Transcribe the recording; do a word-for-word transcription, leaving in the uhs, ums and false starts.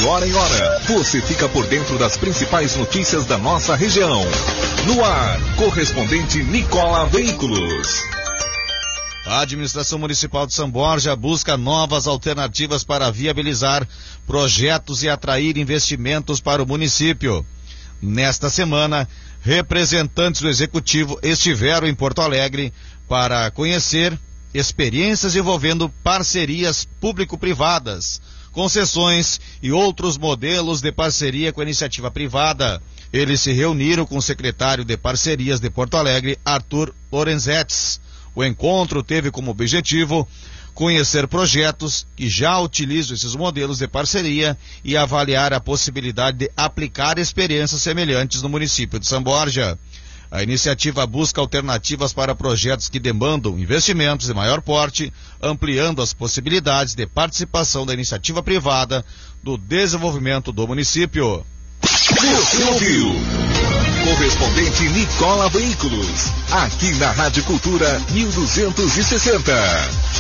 hora em hora, você fica por dentro das principais notícias da nossa região. No ar, correspondente Nicola Veículos. A administração municipal de São Borja busca novas alternativas para viabilizar projetos e atrair investimentos para o município. Nesta semana, representantes do executivo estiveram em Porto Alegre para conhecer experiências envolvendo parcerias público-privadas, concessões e outros modelos de parceria com a iniciativa privada. Eles se reuniram com o secretário de Parcerias de Porto Alegre, Arthur Lorenzetti. O encontro teve como objetivo conhecer projetos que já utilizam esses modelos de parceria e avaliar a possibilidade de aplicar experiências semelhantes no município de São Borja. A iniciativa busca alternativas para projetos que demandam investimentos de maior porte, ampliando as possibilidades de participação da iniciativa privada no desenvolvimento do município. Você ouviu? Correspondente Nicola Veículos, aqui na Rádio Cultura mil duzentos e sessenta.